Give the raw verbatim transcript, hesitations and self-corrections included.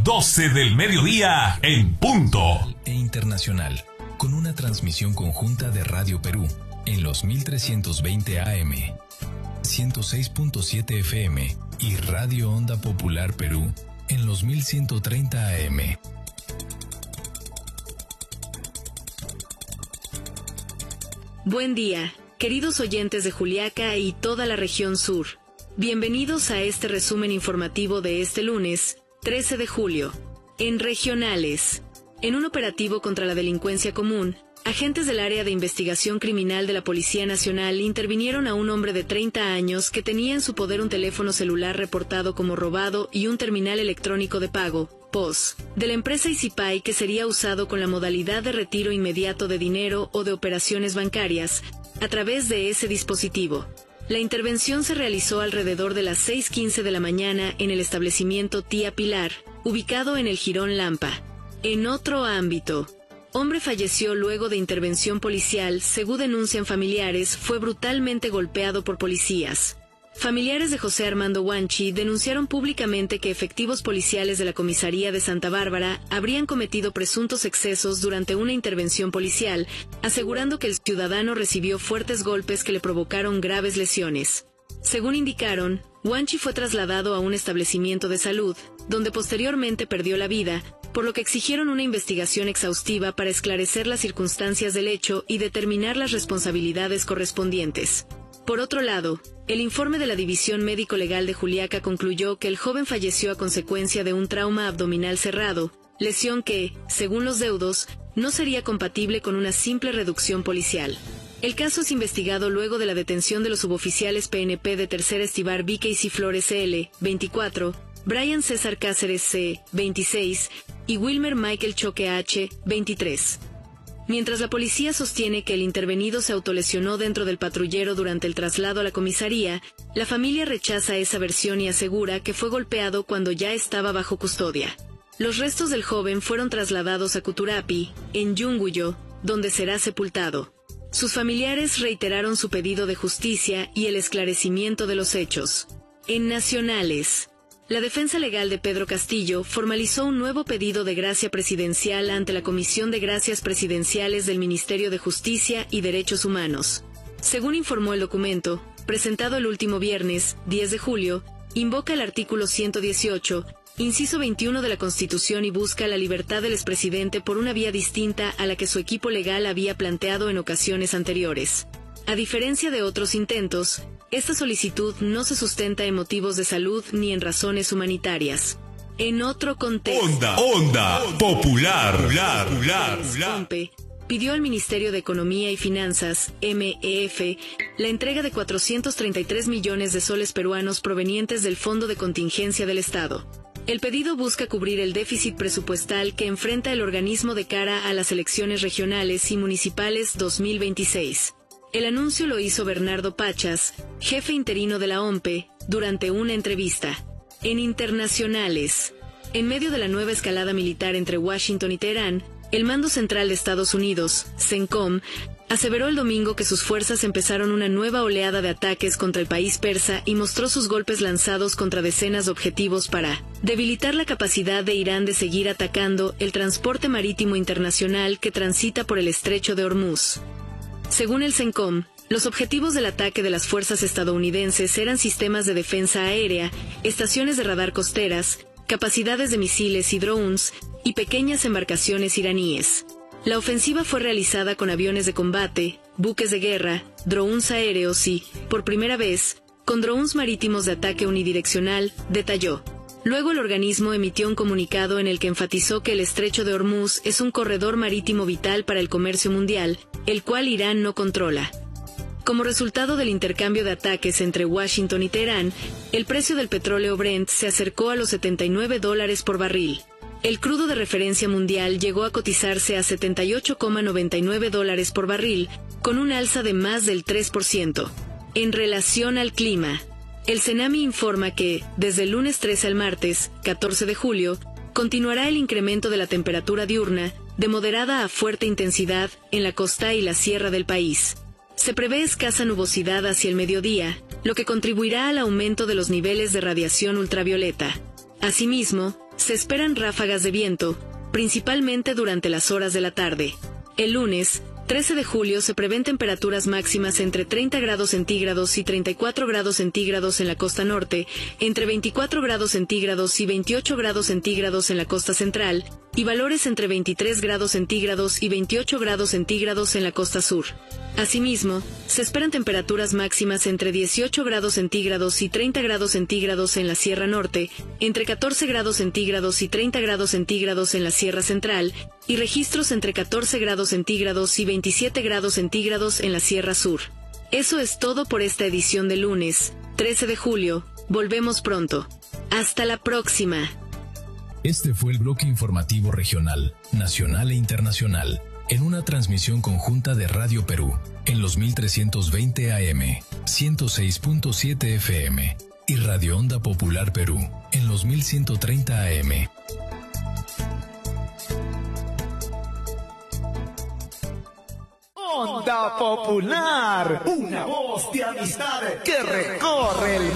doce del mediodía en punto. E internacional, con una transmisión conjunta de Radio Perú en los mil trescientos veinte A M, ciento seis punto siete F M y Radio Onda Popular Perú en los mil ciento treinta A M. Buen día, queridos oyentes de Juliaca y toda la región sur. Bienvenidos a este resumen informativo de este lunes, trece de julio. En regionales, en un operativo contra la delincuencia común, agentes del área de investigación criminal de la Policía Nacional intervinieron a un hombre de treinta años que tenía en su poder un teléfono celular reportado como robado y un terminal electrónico de pago, P O S, de la empresa Izipay, que sería usado con la modalidad de retiro inmediato de dinero o de operaciones bancarias a través de ese dispositivo. La intervención se realizó alrededor de las seis quince de la mañana en el establecimiento Tía Pilar, ubicado en el Jirón Lampa. En otro ámbito, hombre falleció luego de intervención policial. Según denuncian familiares, fue brutalmente golpeado por policías. Familiares de José Armando Huanchi denunciaron públicamente que efectivos policiales de la comisaría de Santa Bárbara habrían cometido presuntos excesos durante una intervención policial, asegurando que el ciudadano recibió fuertes golpes que le provocaron graves lesiones. Según indicaron, Huanchi fue trasladado a un establecimiento de salud, donde posteriormente perdió la vida, por lo que exigieron una investigación exhaustiva para esclarecer las circunstancias del hecho y determinar las responsabilidades correspondientes. Por otro lado, el informe de la División Médico-Legal de Juliaca concluyó que el joven falleció a consecuencia de un trauma abdominal cerrado, lesión que, según los deudos, no sería compatible con una simple reducción policial. El caso es investigado luego de la detención de los suboficiales P N P de Tercera Estibar Vique y Ciflores L, veinticuatro, Brian César Cáceres C, veintiséis, y Wilmer Michael Choque H, veintitrés. Mientras la policía sostiene que el intervenido se autolesionó dentro del patrullero durante el traslado a la comisaría, la familia rechaza esa versión y asegura que fue golpeado cuando ya estaba bajo custodia. Los restos del joven fueron trasladados a Cuturapi, en Yunguyo, donde será sepultado. Sus familiares reiteraron su pedido de justicia y el esclarecimiento de los hechos. En nacionales, la defensa legal de Pedro Castillo formalizó un nuevo pedido de gracia presidencial ante la Comisión de Gracias Presidenciales del Ministerio de Justicia y Derechos Humanos. Según informó el documento, presentado el último viernes, diez de julio, invoca el artículo ciento dieciocho, inciso veintiuno de la Constitución y busca la libertad del expresidente por una vía distinta a la que su equipo legal había planteado en ocasiones anteriores. A diferencia de otros intentos, esta solicitud no se sustenta en motivos de salud ni en razones humanitarias. En otro contexto, Onda, Onda Popular, popular, popular, OMPE pidió al Ministerio de Economía y Finanzas, M E F, la entrega de cuatrocientos treinta y tres millones de soles peruanos provenientes del Fondo de Contingencia del Estado. El pedido busca cubrir el déficit presupuestal que enfrenta el organismo de cara a las elecciones regionales y municipales dos mil veintiséis. El anuncio lo hizo Bernardo Pachas, jefe interino de la OMPE, durante una entrevista. En internacionales, en medio de la nueva escalada militar entre Washington y Teherán, el Mando Central de Estados Unidos, CENTCOM, aseveró el domingo que sus fuerzas empezaron una nueva oleada de ataques contra el país persa y mostró sus golpes lanzados contra decenas de objetivos para debilitar la capacidad de Irán de seguir atacando el transporte marítimo internacional que transita por el estrecho de Hormuz. Según el CENTCOM, los objetivos del ataque de las fuerzas estadounidenses eran sistemas de defensa aérea, estaciones de radar costeras, capacidades de misiles y drones, y pequeñas embarcaciones iraníes. La ofensiva fue realizada con aviones de combate, buques de guerra, drones aéreos y, por primera vez, con drones marítimos de ataque unidireccional, detalló. Luego el organismo emitió un comunicado en el que enfatizó que el estrecho de Hormuz es un corredor marítimo vital para el comercio mundial, el cual Irán no controla. Como resultado del intercambio de ataques entre Washington y Teherán, el precio del petróleo Brent se acercó a los setenta y nueve dólares por barril. El crudo de referencia mundial llegó a cotizarse a setenta y ocho coma noventa y nueve dólares por barril, con un alza de más del tres por ciento. En relación al clima, el CENAMI informa que, desde el lunes trece al martes, catorce de julio, continuará el incremento de la temperatura diurna, de moderada a fuerte intensidad, en la costa y la sierra del país. Se prevé escasa nubosidad hacia el mediodía, lo que contribuirá al aumento de los niveles de radiación ultravioleta. Asimismo, Se esperan ráfagas de viento, principalmente durante las horas de la tarde. El lunes, trece de julio, se prevén temperaturas máximas entre treinta grados centígrados y treinta y cuatro grados centígrados en la costa norte, entre veinticuatro grados centígrados y veintiocho grados centígrados en la costa central, y valores entre veintitrés grados centígrados y veintiocho grados centígrados en la costa sur. Asimismo, se esperan temperaturas máximas entre dieciocho grados centígrados y treinta grados centígrados en la Sierra Norte, entre catorce grados centígrados y treinta grados centígrados en la Sierra Central, y registros entre catorce grados centígrados y veintisiete grados centígrados en la Sierra Sur. Eso es todo por esta edición de lunes, trece de julio. Volvemos pronto. Hasta la próxima. Este fue el bloque informativo regional, nacional e internacional, en una transmisión conjunta de Radio Perú, en los mil trescientos veinte A M, ciento seis punto siete F M, y Radio Onda Popular Perú, en los mil ciento treinta A M. Onda Popular, una voz de amistad que recorre el